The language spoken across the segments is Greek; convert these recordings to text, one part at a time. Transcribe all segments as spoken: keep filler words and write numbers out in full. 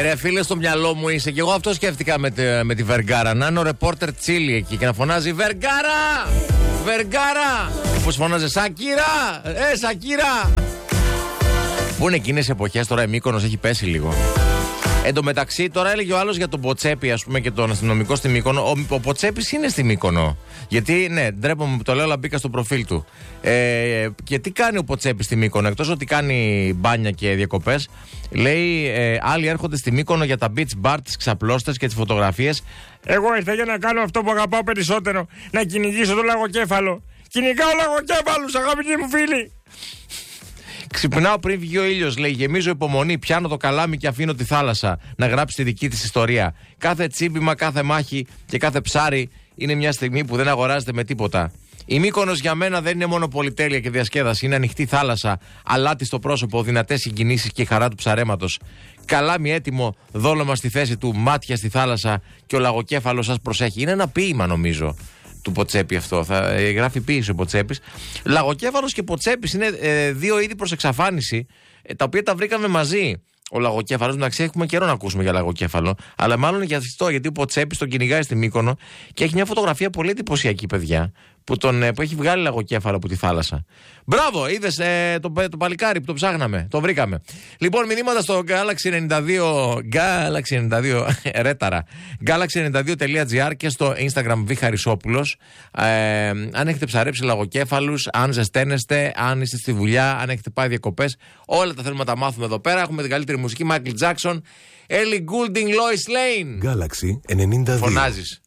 Ε, ρε φίλε, στο μυαλό μου είσαι. Και εγώ αυτό σκέφτηκα με τη, με τη Βεργάρα. Να είναι ο ρεπόρτερ Τσίλι εκεί και να φωνάζει Βεργάρα! Βεργάρα! Όπως φωνάζε Σακύρα! Ε, Σακύρα! Πού είναι εκείνες οι εποχές, τώρα η Μύκονος έχει πέσει λίγο. Εν τω μεταξύ, τώρα έλεγε ο άλλος για τον Ποτσέπη, ας πούμε, και τον αστυνομικό στη Μύκονο. Ο, ο Ποτσέπης είναι στη Μύκονο. Γιατί, ναι, ντρέπομαι που το λέω, αλλά μπήκα στο προφίλ του. Ε, και τι κάνει ο Ποτσέπης στη Μύκονο, εκτός ότι κάνει μπάνια και διακοπές, λέει ε, άλλοι έρχονται στη Μύκονο για τα beach bar, τις ξαπλώστες και τις φωτογραφίες. Εγώ ήρθα για να κάνω αυτό που αγαπάω περισσότερο, να κυνηγήσω το λαγοκέφαλο. Κυνηγάω λαγοκέφαλους, αγαπητοί μου φίλοι. Ξυπνάω πριν βγει ο ήλιος, λέει. Γεμίζω υπομονή. Πιάνω το καλάμι και αφήνω τη θάλασσα να γράψει τη δική της ιστορία. Κάθε τσίμπημα, κάθε μάχη και κάθε ψάρι είναι μια στιγμή που δεν αγοράζεται με τίποτα. Η Μύκονος για μένα δεν είναι μόνο πολυτέλεια και διασκέδαση. Είναι ανοιχτή θάλασσα, αλάτι στο πρόσωπο, δυνατές συγκινήσεις και η χαρά του ψαρέματος. Καλάμι έτοιμο, δόλωμα στη θέση του, μάτια στη θάλασσα και ο λαγοκέφαλος σας προσέχει. Είναι ένα ποίημα, νομίζω, του Ποτσέπη αυτό. Θα ε, γράφει ποίηση ο Ποτσέπης. Λαγοκέφαλος και Ποτσέπης είναι ε, δύο είδη προς εξαφάνιση, ε, τα οποία τα βρήκαμε μαζί. Ο λαγοκέφαλος, να ξέρει, έχουμε καιρό να ακούσουμε για λαγοκέφαλο, αλλά μάλλον για αυτό, γιατί ο Ποτσέπης τον κυνηγάει στη Μύκονο και έχει μια φωτογραφία πολύ εντυπωσιακή, παιδιά, που, τον, που έχει βγάλει λαγοκέφαλο από τη θάλασσα. Μπράβο, είδες ε, το, το παλικάρι που το ψάχναμε, το βρήκαμε. Λοιπόν, μηνύματα στο Galaxy ενενήντα δύο, Galaxy ενενήντα δύο, ρέταρα, γκάλαξι ενενήντα δύο τελεία τζι άρ και στο Instagram Β Χαρισόπουλος. Ε, αν έχετε ψαρέψει λαγοκέφαλους, αν ζεσταίνεστε, αν είστε στη δουλειά, αν έχετε πάει διακοπές, όλα τα θέλουμε να τα μάθουμε εδώ πέρα. Έχουμε την καλύτερη μουσική, Michael Jackson, Ellie Goulding, Lois Lane. Galaxy ενενήντα δύο. Φωνάζεις.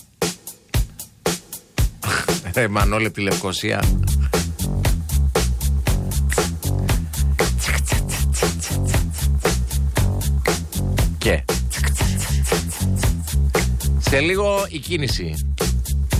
Ρε Μανώλη από τη Λευκοσία. Και σε λίγο η κίνηση.